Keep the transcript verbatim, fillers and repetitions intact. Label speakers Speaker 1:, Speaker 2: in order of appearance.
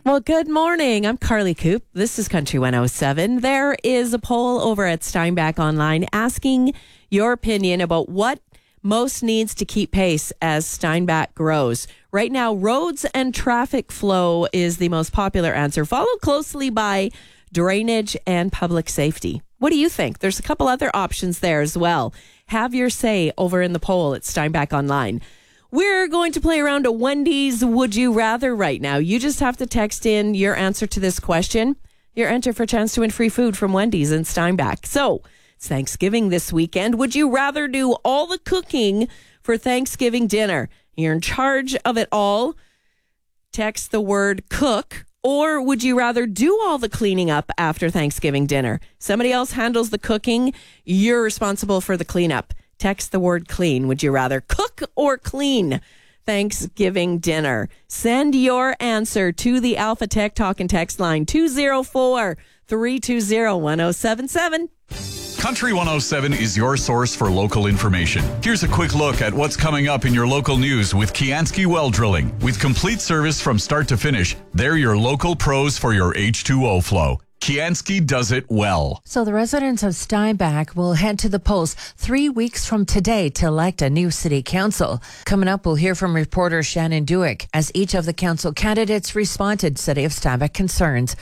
Speaker 1: Well, good morning. I'm Carly Coop. This is Country one oh seven. There is a poll over at Steinbach Online asking your opinion about what most needs to keep pace as Steinbach grows. Right now, roads and traffic flow is the most popular answer, followed closely by drainage and public safety. What do you think? There's a couple other options there as well. Have your say over in the poll at Steinbach Online. We're going to play around a Wendy's Would You Rather right now. You just have to text in your answer to this question. You're entered for a chance to win free food from Wendy's in Steinbach. So, it's Thanksgiving this weekend. Would you rather do all the cooking for Thanksgiving dinner? You're in charge of it all. Text the word cook. Or would you rather do all the cleaning up after Thanksgiving dinner? Somebody else handles the cooking. You're responsible for the cleanup. Text the word clean. Would you rather cook or clean Thanksgiving dinner? Send your answer to the Alpha Tech Talk and Text line two oh four, three two oh, one oh seven seven.
Speaker 2: Country one oh seven is your source for local information. Here's a quick look at what's coming up in your local news with Kianski Well Drilling. With complete service from start to finish, they're your local pros for your H two O flow. Kianski does it well.
Speaker 3: So the residents of Steinbach will head to the polls three weeks from today to elect a new city council. Coming up, we'll hear from reporter Shannon Dewick as each of the council candidates respond to City of Steinbach concerns.